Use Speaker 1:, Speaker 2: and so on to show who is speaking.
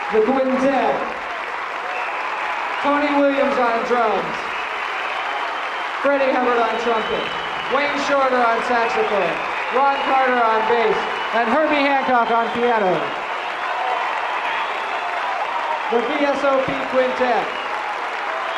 Speaker 1: The quintet. Tony Williams on drums. Freddie Hubbard on trumpet. Wayne Shorter on saxophone. Ron Carter on bass. And Herbie Hancock on piano. The VSOP Quintet.